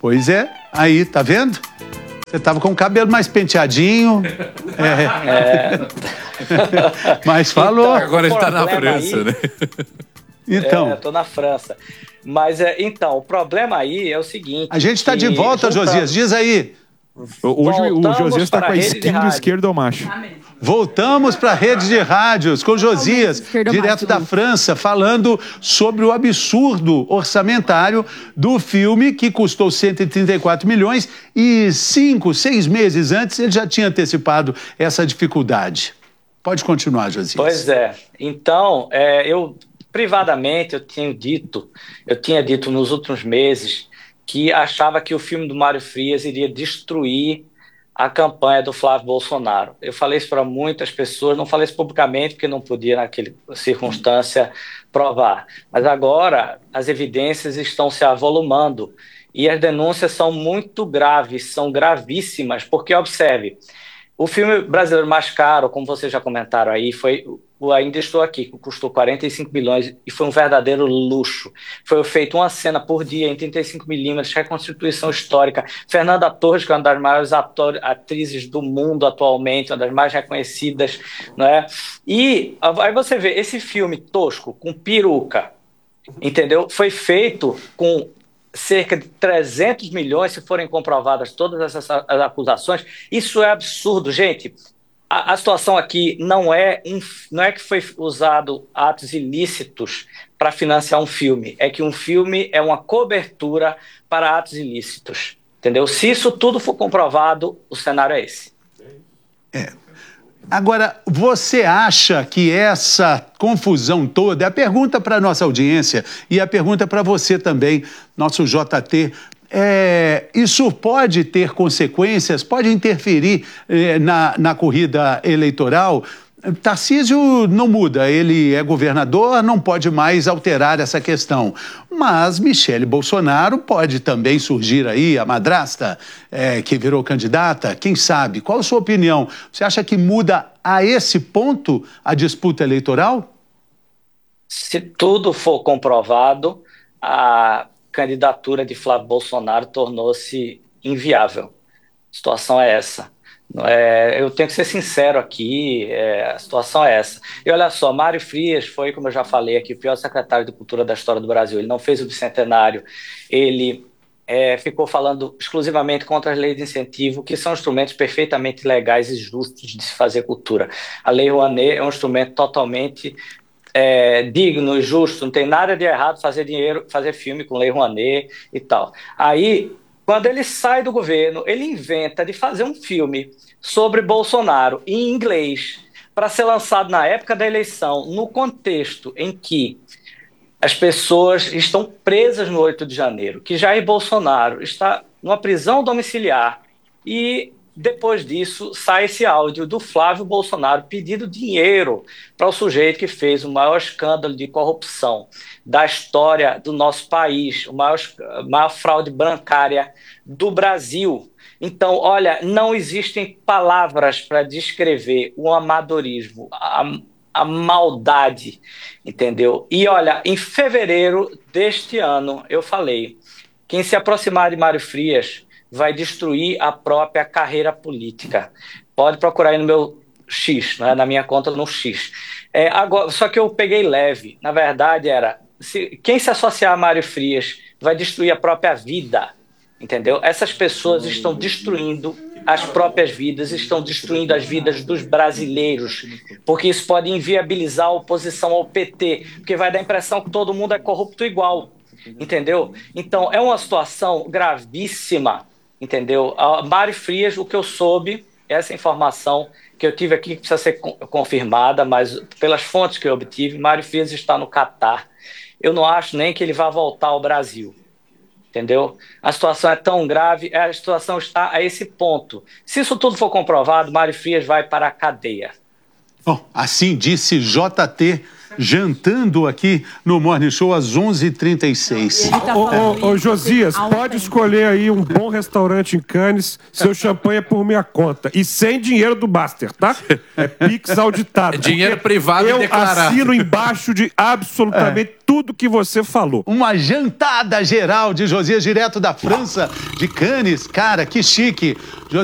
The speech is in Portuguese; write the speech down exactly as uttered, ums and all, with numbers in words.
Pois é, aí, tá vendo? Você tava com o cabelo mais penteadinho. É. É. Mas falou. Então, agora ele tá na problema França, aí- né? Então, É, tô na França. Mas, é, então, o problema aí é o seguinte... a gente tá de que volta, juntando- Josias. Diz aí. Hoje o Voltamos Josias está para com a a rede de skin do rádio. esquerdo ao macho. Voltamos para a rede de rádios com Josias, Esquerdo direto macho. da França, falando sobre o absurdo orçamentário do filme que custou cento e trinta e quatro milhões e cinco, seis meses antes ele já tinha antecipado essa dificuldade. Pode continuar, Josias. Pois é. Então, é, eu privadamente eu tinha dito, eu tinha dito nos últimos meses que achava que o filme do Mário Frias iria destruir a campanha do Flávio Bolsonaro. Eu falei isso para muitas pessoas, não falei isso publicamente porque não podia naquela circunstância provar. Mas agora as evidências estão se avolumando e as denúncias são muito graves, são gravíssimas, porque observe, o filme brasileiro mais caro, como vocês já comentaram aí, foi o Ainda Estou Aqui, que custou quarenta e cinco milhões e foi um verdadeiro luxo. Foi feito uma cena por dia em trinta e cinco milímetros, reconstituição histórica. Fernanda Torres, que é uma das maiores ator, atrizes do mundo atualmente, uma das mais reconhecidas, não é? E aí você vê esse filme tosco, com peruca, entendeu? Foi feito com cerca de trezentos milhões, se forem comprovadas todas essas acusações. Isso é absurdo, gente. A, a situação aqui não é, um, não é que foi usado atos ilícitos para financiar um filme, é que um filme é uma cobertura para atos ilícitos, entendeu? Se isso tudo for comprovado, o cenário é esse. Agora, você acha que essa confusão toda, é a pergunta para a nossa audiência e a pergunta para você também, nosso J T, é, isso pode ter consequências, pode interferir é, na, na corrida eleitoral? Tarcísio não muda, ele é governador, não pode mais alterar essa questão. Mas Michele Bolsonaro pode também surgir aí, a madrasta, é, que virou candidata, quem sabe? Qual a sua opinião? Você acha que muda a esse ponto a disputa eleitoral? Se tudo for comprovado, a candidatura de Flávio Bolsonaro tornou-se inviável. A situação é essa. É, eu tenho que ser sincero aqui, é, a situação é essa. E olha só, Mário Frias foi, como eu já falei aqui, o pior secretário de Cultura da história do Brasil. Ele não fez o bicentenário, ele é, ficou falando exclusivamente contra as leis de incentivo, que são instrumentos perfeitamente legais e justos de se fazer cultura. A Lei Rouanet é um instrumento totalmente é, digno e justo, não tem nada de errado fazer dinheiro, fazer filme com Lei Rouanet e tal. Aí, quando ele sai do governo, ele inventa de fazer um filme sobre Bolsonaro em inglês para ser lançado na época da eleição, no contexto em que as pessoas estão presas no oito de janeiro, que Jair Bolsonaro está numa prisão domiciliar e depois disso sai esse áudio do Flávio Bolsonaro pedindo dinheiro para o sujeito que fez o maior escândalo de corrupção da história do nosso país, a maior, maior fraude bancária do Brasil. Então, olha, não existem palavras para descrever o amadorismo, a, a maldade, entendeu? E olha, em fevereiro deste ano, eu falei, quem se aproximar de Mário Frias vai destruir a própria carreira política. Pode procurar aí no meu X, né, na minha conta no X. É, agora, só que eu peguei leve. Na verdade, era se, quem se associar a Mário Frias vai destruir a própria vida, entendeu? Essas pessoas estão destruindo as próprias vidas, estão destruindo as vidas dos brasileiros, porque isso pode inviabilizar a oposição ao P T, porque vai dar a impressão que todo mundo é corrupto igual, entendeu? Então, é uma situação gravíssima, entendeu? A Mário Frias, o que eu soube, essa informação que eu tive aqui, que precisa ser confirmada, mas pelas fontes que eu obtive, Mário Frias está no Catar. Eu não acho nem que ele vá voltar ao Brasil, entendeu? A situação é tão grave, a situação está a esse ponto. Se isso tudo for comprovado, Mário Frias vai para a cadeia. Bom, assim disse J T jantando aqui no Morning Show às onze e trinta e seis. Ô, ô, ô, Josias, pode escolher aí um bom restaurante em Cannes, seu champanhe é por minha conta. E sem dinheiro do Baster, tá? É Pix auditado. É dinheiro privado eu e declarado. Eu assino embaixo de absolutamente é. tudo que você falou. Uma jantada geral de Josias, direto da França, de Cannes. Cara, que chique.